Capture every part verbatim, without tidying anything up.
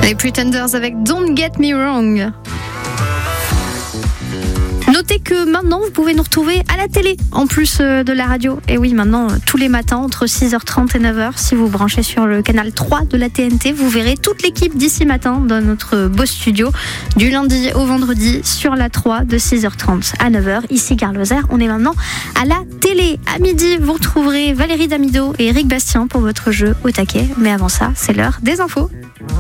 Les Pretenders avec Don't Get Me Wrong. Notez que maintenant, vous pouvez nous retrouver à la télé, en plus de la radio. Et oui, maintenant, tous les matins, entre six heures trente et neuf heures, si vous branchez sur le canal trois de la T N T, vous verrez toute l'équipe d'ici matin dans notre beau studio, du lundi au vendredi, sur la trois, de six heures trente à neuf heures. Ici, Gare Lozère, on est maintenant à la télé. À midi, vous retrouverez Valérie Damido et Eric Bastien pour votre jeu au taquet. Mais avant ça, c'est l'heure des infos.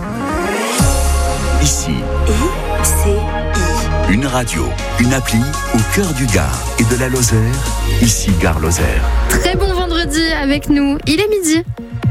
Ici, I C I. Une radio, une appli au cœur du Gard et de la Lozère. Ici, Gare Lozère. Très bon vendredi avec nous. Il est midi.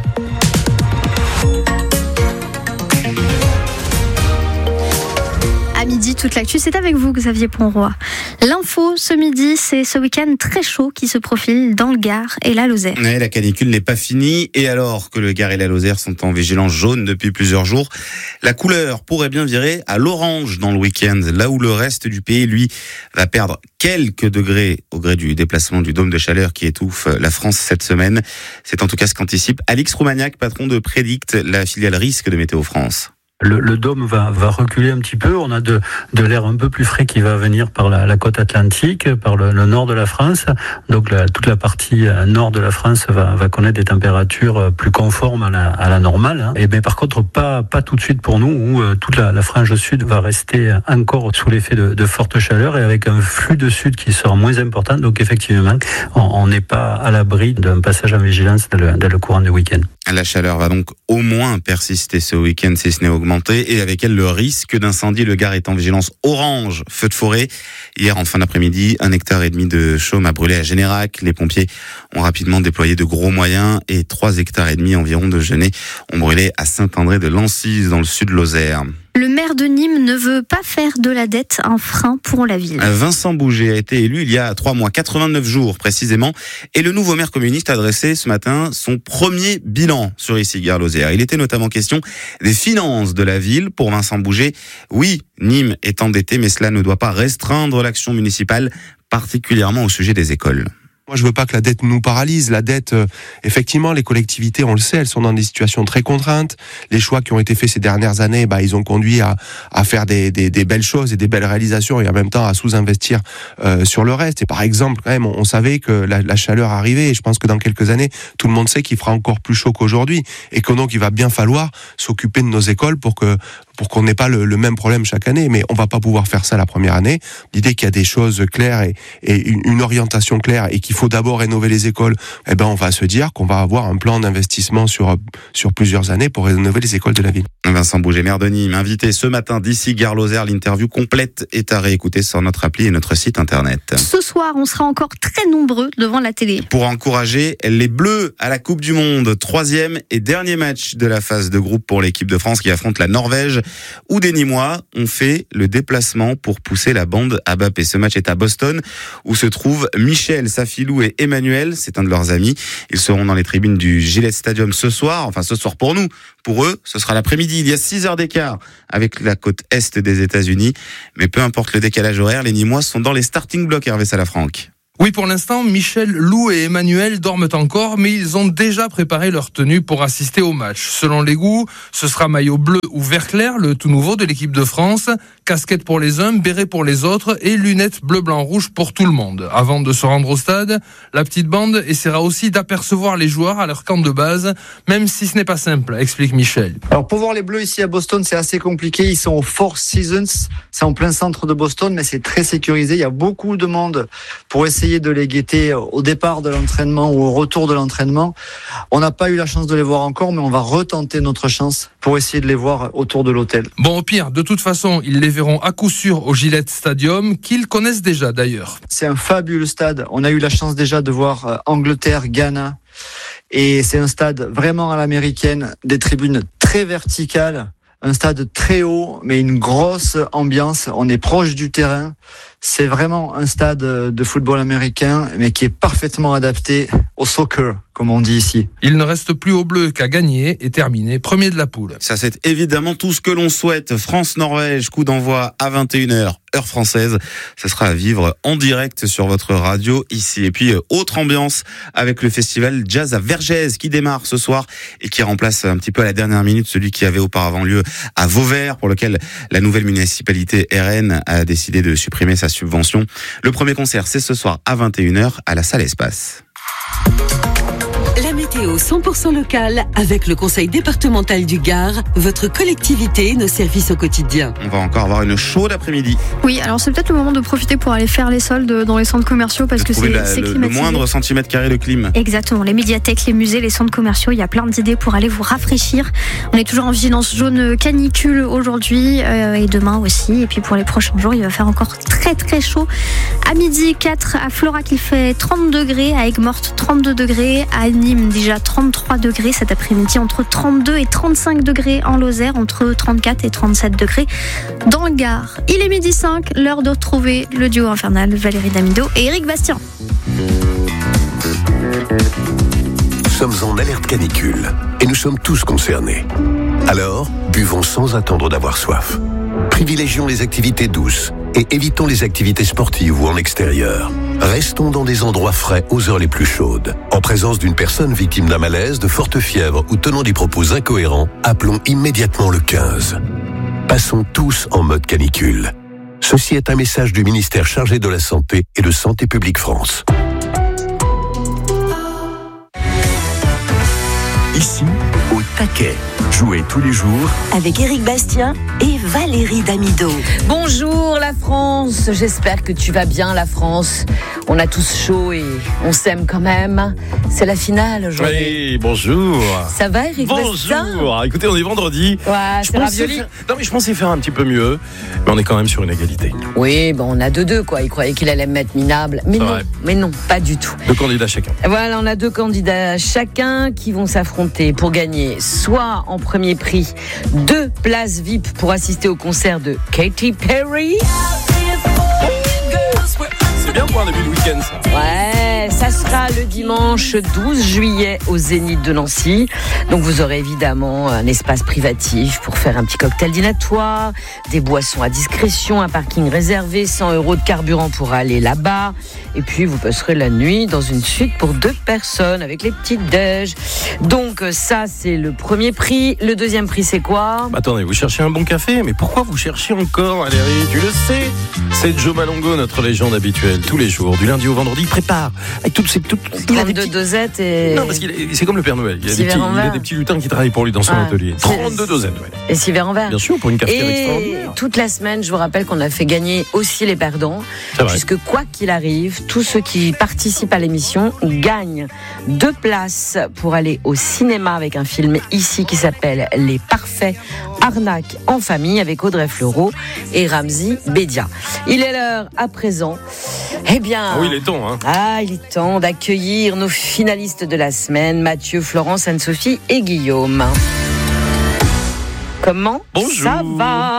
À midi, toute l'actu, c'est avec vous, Xavier Ponroy. L'info ce midi, c'est ce week-end très chaud qui se profile dans le Gard et la Lozère. Ouais, la canicule n'est pas finie, et alors que le Gard et la Lozère sont en vigilance jaune depuis plusieurs jours, la couleur pourrait bien virer à l'orange dans le week-end, là où le reste du pays, lui, va perdre quelques degrés au gré du déplacement du dôme de chaleur qui étouffe la France cette semaine. C'est en tout cas ce qu'anticipe Alix Roumaniac, patron de Prédict, la filiale risque de Météo France. Le, le dôme va, va reculer un petit peu. On a de, de l'air un peu plus frais qui va venir par la, la côte atlantique, par le, le nord de la France. Donc la, toute la partie nord de la France va, va connaître des températures plus conformes à la, à la normale. Hein. Et bien par contre, pas, pas tout de suite pour nous, où euh, toute la, la frange sud va rester encore sous l'effet de, de forte chaleur et avec un flux de sud qui sera moins important. Donc effectivement, on n'est pas à l'abri d'un passage en vigilance dans le, dans le courant du week-end. La chaleur va donc au moins persister ce week-end, si ce n'est augmenté, et avec elle le risque d'incendie. Le Gard est en vigilance orange, feu de forêt. Hier, en fin d'après-midi, un hectare et demi de chaume a brûlé à Générac. Les pompiers ont rapidement déployé de gros moyens et trois hectares et demi environ de genêts ont brûlé à Saint-André de Lancise, dans le sud de Lozère. Le maire de Nîmes ne veut pas faire de la dette un frein pour la ville. Vincent Bouget a été élu il y a trois mois, quatre-vingt-neuf jours précisément, et le nouveau maire communiste a adressé ce matin son premier bilan sur ici Gare Lozère. Il était notamment question des finances de la ville. Pour Vincent Bouget, oui, Nîmes est endetté, mais cela ne doit pas restreindre l'action municipale, particulièrement au sujet des écoles. Moi, je veux pas que la dette nous paralyse. La dette, euh, effectivement, les collectivités, on le sait, elles sont dans des situations très contraintes. Les choix qui ont été faits ces dernières années, bah, ils ont conduit à, à faire des, des, des belles choses et des belles réalisations, et en même temps à sous-investir euh, sur le reste. Et par exemple, quand même, on, on savait que la, la chaleur arrivait, et je pense que dans quelques années, tout le monde sait qu'il fera encore plus chaud qu'aujourd'hui, et que donc il va bien falloir s'occuper de nos écoles pour que pour qu'on n'ait pas le, le même problème chaque année. Mais on va pas pouvoir faire ça la première année. L'idée qu'il y a des choses claires et, et une, une orientation claire, et qu'il faut d'abord rénover les écoles, eh ben on va se dire qu'on va avoir un plan d'investissement sur sur plusieurs années pour rénover les écoles de la ville. Vincent Bouget, maire de Nîmes, invité ce matin d'ici Gare Lozère. L'interview complète est à réécouter sur notre appli et notre site internet. Ce soir, on sera encore très nombreux devant la télé. Pour encourager les Bleus à la Coupe du Monde, troisième et dernier match de la phase de groupe pour l'équipe de France qui affronte la Norvège, où des Nîmois ont fait le déplacement pour pousser la bande à Mbappé. Ce match est à Boston, où se trouvent Michel Safilou et Emmanuel, c'est un de leurs amis. Ils seront dans les tribunes du Gillette Stadium ce soir, enfin ce soir pour nous. Pour eux, ce sera l'après-midi. Il y a six heures d'écart avec la côte est des États-Unis. Mais peu importe le décalage horaire, les Nîmois sont dans les starting blocks, Hervé Salafranque. Oui, pour l'instant, Michel, Lou et Emmanuel dorment encore, mais ils ont déjà préparé leur tenue pour assister au match. Selon les goûts, ce sera maillot bleu ou vert clair, le tout nouveau de l'équipe de France, casquette pour les uns, béret pour les autres et lunettes bleu-blanc-rouge pour tout le monde. Avant de se rendre au stade, la petite bande essaiera aussi d'apercevoir les joueurs à leur camp de base, même si ce n'est pas simple, explique Michel. Alors pour voir les Bleus ici à Boston, c'est assez compliqué. Ils sont au Four Seasons, c'est en plein centre de Boston, mais c'est très sécurisé. Il y a beaucoup de monde pour essayer de les guetter au départ de l'entraînement ou au retour de l'entraînement. On n'a pas eu la chance de les voir encore, mais on va retenter notre chance pour essayer de les voir autour de l'hôtel. Bon, au pire, de toute façon, ils les verront à coup sûr au Gillette Stadium, qu'ils connaissent déjà d'ailleurs. C'est un fabuleux stade. On a eu la chance déjà de voir Angleterre, Ghana, et c'est un stade vraiment à l'américaine, des tribunes très verticales. Un stade très haut, mais une grosse ambiance. On est proche du terrain. C'est vraiment un stade de football américain, mais qui est parfaitement adapté au soccer, comme on dit ici. Il ne reste plus aux Bleus qu'à gagner et terminer premier de la poule. Ça, c'est évidemment tout ce que l'on souhaite. France-Norvège, coup d'envoi à vingt et une heures, heure française. Ce sera à vivre en direct sur votre radio ici. Et puis, autre ambiance avec le festival Jazz à Vergès qui démarre ce soir et qui remplace un petit peu à la dernière minute celui qui avait auparavant lieu à Vauvert, pour lequel la nouvelle municipalité R N a décidé de supprimer sa subvention. Le premier concert, c'est ce soir à vingt et une heures à la salle Espace. La météo cent pour cent locale avec le conseil départemental du Gard, votre collectivité et nos services au quotidien. On va encore avoir une chaude après-midi. Oui, alors c'est peut-être le moment de profiter pour aller faire les soldes dans les centres commerciaux parce de que c'est, la, c'est le, climatisé. le moindre centimètre carré de clim. Exactement, les médiathèques, les musées, les centres commerciaux, il y a plein d'idées pour aller vous rafraîchir. On est toujours en vigilance jaune canicule aujourd'hui euh, et demain aussi. Et puis pour les prochains jours, il va faire encore très très chaud. À midi, quatre à Florac, il fait trente degrés, à Aigues-Mortes trente-deux degrés, à Nîmes déjà trente-trois degrés cet après-midi, entre trente-deux et trente-cinq degrés en Lozère, entre trente-quatre et trente-sept degrés dans le Gard. Il est midi cinq, l'heure de retrouver le duo infernal Valérie Damido et Éric Bastien. Nous sommes en alerte canicule et nous sommes tous concernés. Alors, buvons sans attendre d'avoir soif. Privilégions les activités douces et évitons les activités sportives ou en extérieur. Restons dans des endroits frais aux heures les plus chaudes. En présence d'une personne victime d'un malaise, de forte fièvre ou tenant des propos incohérents, appelons immédiatement le quinze. Passons tous en mode canicule. Ceci est un message du ministère chargé de la Santé et de Santé publique France. Ici, au taquet. Jouez tous les jours Avec Éric Bastien et Valérie Damido. Bonjour la France, j'espère que tu vas bien la France. On a tous chaud et on s'aime quand même. C'est la finale aujourd'hui. Oui, bonjour. Ça va Éric Bastien ? Bonjour. Écoutez, on est vendredi. Ouais, Je c'est pensais ravioli. faire- Non mais je pensais faire un petit peu mieux, mais on est quand même sur une égalité. Oui, bon, on a deux deux quoi. Il croyait qu'il allait me mettre minable, mais C'est non, vrai. mais non, pas du tout. Deux candidats chacun. Voilà, on a deux candidats chacun qui vont s'affronter pour gagner soit en premier prix deux places V I P pour assister au concert de Katy Perry. C'est bien pour un début de week-end ça. Ouais, ça sera le dimanche douze juillet au Zénith de Nancy. Donc vous aurez évidemment un espace privatif pour faire un petit cocktail dînatoire, des boissons à discrétion, un parking réservé, cent euros de carburant pour aller là-bas. Et puis vous passerez la nuit dans une suite pour deux personnes avec les petites déj. Donc ça c'est le premier prix. Le deuxième prix c'est quoi ? Bah, attendez, vous cherchez un bon café, mais pourquoi vous cherchez encore Valérie ? Tu le sais, c'est Joe Malongo, notre légende habituelle, tous les jours, du lundi au vendredi, il prépare avec toutes ces toutes. il a des trente-deux petits- dosettes et... Non, parce qu'il est- c'est comme le Père Noël. Il y a Six des petits, verres en il a verre. des petits lutins qui travaillent pour lui dans son Ah, atelier. c'est- trente-deux dosettes, ouais. Et six verres en verre. Bien sûr, pour une cafetière Et extraordinaire. toute la semaine, je vous rappelle qu'on a fait gagner aussi les perdants, C'est vrai. puisque quoi qu'il arrive, tous ceux qui participent à l'émission gagnent deux places pour aller au cinéma avec un film ici qui s'appelle Les Parfaits Arnaques en famille avec Audrey Fleurot et Ramzi Bédia. Il est l'heure à présent, eh bien... Ah oui, il est temps, hein. Ah, il est temps d'accueillir nos finalistes de la semaine, Mathieu, Florence, Anne-Sophie et Guillaume. Comment Bonjour. ça va ?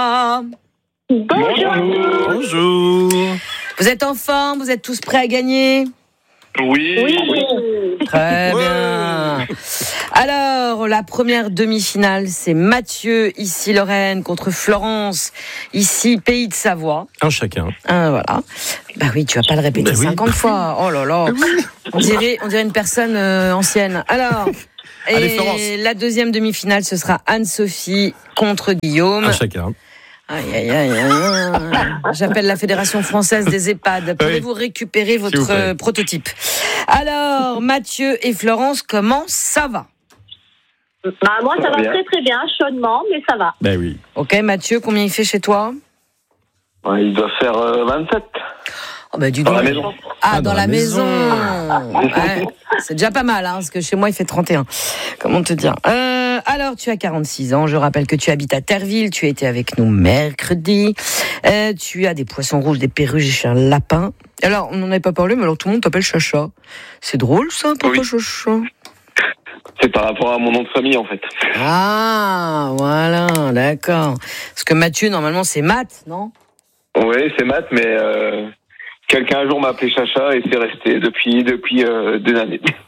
Bonjour. Bonjour. Vous êtes en forme ? Vous êtes tous prêts à gagner ? Oui. Très bien. Alors, la première demi-finale, c'est Mathieu, ici Lorraine, contre Florence, ici Pays de Savoie. Un chacun. Ah, voilà. Bah oui, tu vas pas le répéter Bah oui. cinquante fois. Oh là là. On dirait, on dirait une personne euh, ancienne. Alors, Allez, Florence. et la deuxième demi-finale, ce sera Anne-Sophie contre Guillaume. Un chacun. Aïe, aïe, aïe, aïe. J'appelle la Fédération française des EHPAD. Pouvez-vous récupérer S'il vous votre plaît. euh, prototype ? Alors, Mathieu et Florence, comment ça va ? Bah, moi, ça, Ça va va bien. très très bien, chaudement, mais ça va. Ben oui. Ok, Mathieu, combien il fait chez toi ? Ouais, il doit faire euh, vingt-sept. Oh bah, dis Dans donc. la maison. Ah, dans, la, maison. Ouais, c'est déjà pas mal, hein, parce que chez moi, il fait trente et un. Comment te dire ? euh, Alors, tu as quarante-six ans. Je rappelle que tu habites à Terreville. Tu as été avec nous mercredi. Euh, tu as des poissons rouges, des perruches et un lapin. Alors, on n'en avait pas parlé, mais alors tout le monde t'appelle Chacha. C'est drôle, ça, pourquoi Oui. Chacha ? C'est par rapport à mon nom de famille, en fait. Ah, voilà, d'accord. Parce que Mathieu, normalement, c'est Matt, non ? Oui, c'est Matt, mais euh, quelqu'un un jour m'a appelé Chacha et c'est resté depuis, depuis euh, des années.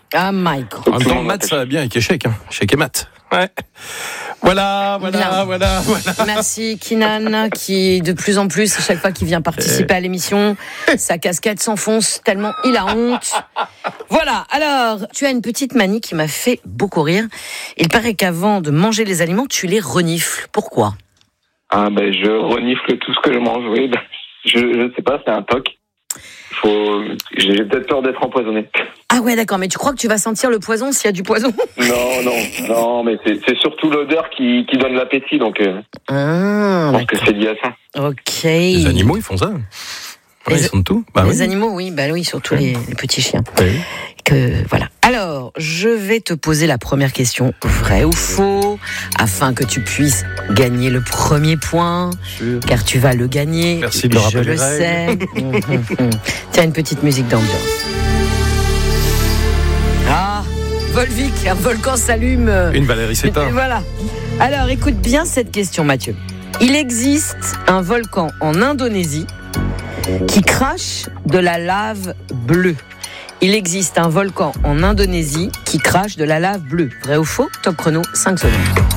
Ah, my God. En même temps, maths, ça va bien avec échec. Hein. Échec et maths. Ouais. Voilà, voilà, Bien. voilà, voilà. Merci Kinan, qui de plus en plus, à chaque fois qu'il vient participer à l'émission, sa casquette s'enfonce tellement il a honte. Voilà, alors, tu as une petite manie qui m'a fait beaucoup rire. Il paraît qu'avant de manger les aliments, tu les renifles. Pourquoi ? Ah ben je renifle tout ce que je mange, oui. Ben, je je sais pas, c'est un toc. Faut, j'ai peut-être peur d'être empoisonné. Ah ouais, d'accord, mais tu crois que tu vas sentir le poison s'il y a du poison ? Non, non, non, mais c'est, c'est surtout l'odeur qui, qui donne l'appétit, donc euh, Ah, je pense que c'est lié à ça. ok. Les animaux, ils font ça. Ouais, Les- ils sont tout. Bah, les oui. animaux, oui, bah oui, surtout les, les petits chiens. Oui. Que voilà. Alors, je vais te poser la première question, vrai ou faux, afin que tu puisses gagner le premier point, Sûr. car tu vas le gagner. Merci de me je rappeler le les sais. règles. Hum, hum, hum. Tiens, une petite musique d'ambiance. Ah, Volvic, un volcan s'allume. Une Valérie Sétain. Et voilà. Alors, écoute bien cette question, Mathieu. Il existe un volcan en Indonésie qui crache de la lave bleue. Il existe un volcan en Indonésie qui crache de la lave bleue. Vrai ou faux ? Top chrono, cinq secondes.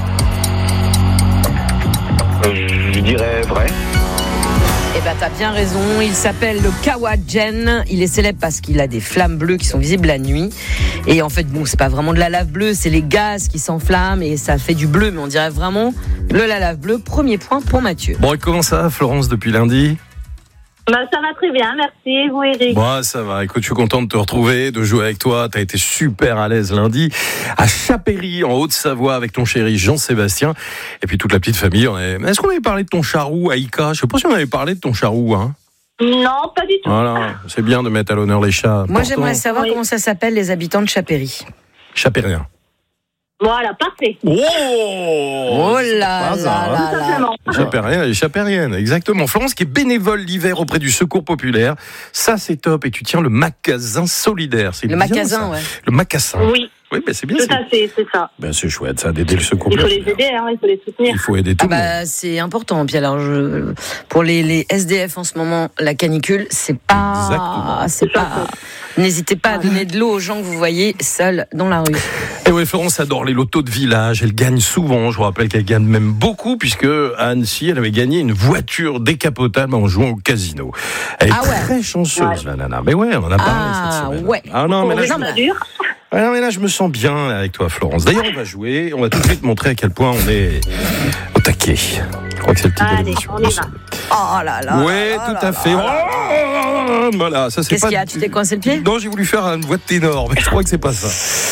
Euh, je dirais vrai. Eh ben, t'as bien raison. Il s'appelle le Kawajen. Il est célèbre parce qu'il a des flammes bleues qui sont visibles la nuit. Et en fait, bon, c'est pas vraiment de la lave bleue, c'est les gaz qui s'enflamment et ça fait du bleu. Mais on dirait vraiment le la lave bleue. Premier point pour Mathieu. Bon, et comment ça va, Florence, depuis lundi ? Bah, ça va très bien, merci. Et vous, Eric ? Bon, ça va. Écoute, je suis content de te retrouver, de jouer avec toi. T'as été super à l'aise lundi à Chapéry, en Haute-Savoie, avec ton chéri Jean-Sébastien. Et puis toute la petite famille. On est... Est-ce qu'on avait parlé de ton charroux, Aïka ? Je sais pas si on avait parlé de ton charroux, hein. Non, pas du tout. Voilà, c'est bien de mettre à l'honneur les chats. Moi, Pourtant, j'aimerais savoir Oui. comment ça s'appelle les habitants de Chapéry. Chapérien. Voilà, parfait. Oh, Oh là pas là ça, hein. là Tout là. simplement. Chapérien et chapérienne, exactement. Florence qui est bénévole l'hiver auprès du Secours Populaire. Ça, c'est top. Et tu tiens le magasin solidaire. C'est Le bien, magasin, ça. ouais. Le macassin. Oui, Oui, ben c'est bien. tout C'est... à fait, c'est ça. Ben, c'est chouette, ça, d'aider le Secours Il faut les Populaire. aider, hein, il faut les soutenir. Il faut aider tout Ah le monde. bah, c'est important. Puis alors, je, pour les, les S D F en ce moment, la canicule, c'est pas, Exactement. c'est pas. N'hésitez pas à donner de l'eau aux gens que vous voyez seuls dans la rue. Et ouais, Florence adore les lotos de village. Elle gagne souvent. Je vous rappelle qu'elle gagne même beaucoup, puisque à Annecy, elle avait gagné une voiture décapotable en jouant au casino. Elle est Ah ouais. très chanceuse, la nana. Mais ouais, on en a parlé Ah, cette semaine. ouais. Ah non, mais là, Oui, je... ça dure. Ah non, mais là, je me sens bien avec toi, Florence. D'ailleurs, on va jouer. On va tout de suite montrer à quel point on est au taquet. Je crois que c'est le titre de Allez, l'émission. on y va. Oh là là. Ouais, là tout là à fait. là. Oh, voilà, ça c'est Qu'est-ce pas. qu'il y a ? Tu t'es coincé le pied ? Non, j'ai voulu faire une voix de ténor, mais je crois que c'est pas ça.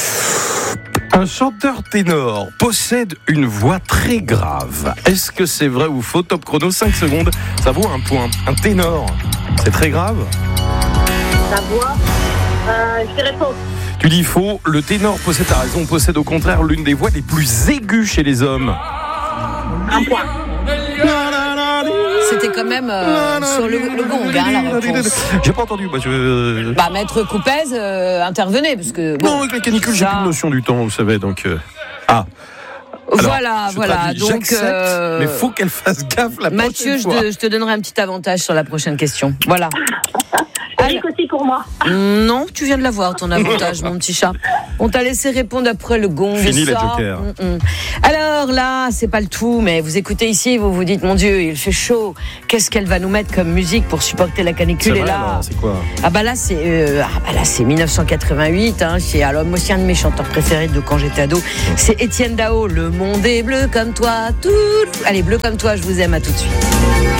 Un chanteur ténor possède une voix très grave. Est-ce que c'est vrai ou faux ? Top chrono, cinq secondes. Ça vaut un point. Un ténor, c'est très grave ? La voix, euh, je dirais faux. Tu dis faux. Le ténor possède, t'as raison, possède au contraire l'une des voix les plus aiguës chez les hommes. Un point. C'était quand même euh, sur le, le gong, hein, la réponse. J'ai pas entendu. Bah, je... Bah, maître Coupez, euh, intervenez, parce que. Bon, non, avec la canicule, j'ai ça- plus de notion du temps, vous savez, donc. euh, Ah. Alors, voilà, je voilà. traduis, Donc, j'accepte, euh, mais faut qu'elle fasse gaffe la Mathieu, prochaine je fois. te, je te donnerai un petit avantage sur la prochaine question. Voilà. Eric aussi pour moi. Non, tu viens de l'avoir, ton avantage, mon petit chat. On t'a laissé répondre après le gong. Fini ça. la Joker. Mm, mm. Alors là, c'est pas le tout, mais vous écoutez ici, vous vous dites, mon Dieu, il fait chaud. Qu'est-ce qu'elle va nous mettre comme musique pour supporter la canicule ? C'est Et vrai, là, alors, c'est quoi ? ah bah là, c'est euh, ah bah là, c'est mille neuf cent quatre-vingt-huit. Hein, c'est alors moi aussi un de mes chanteurs préférés de quand j'étais ado. C'est Étienne Dao. Le monde est bleu comme toi. Tout. Allez, bleu comme toi. Je vous aime. À tout de suite.